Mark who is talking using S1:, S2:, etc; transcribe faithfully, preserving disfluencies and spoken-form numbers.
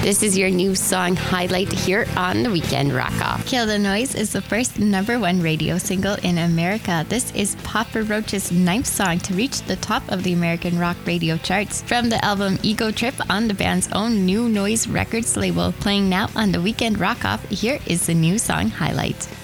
S1: This is your new song highlight here on the Weekend Rock Off.
S2: Kill the Noise is the first number one radio single in America. This is Papa Roach's ninth song to reach the top of the American rock radio charts. From the album Ego Trip on the band's own New Noise Records label. Playing now on the Weekend Rock Off, here is the new song highlight.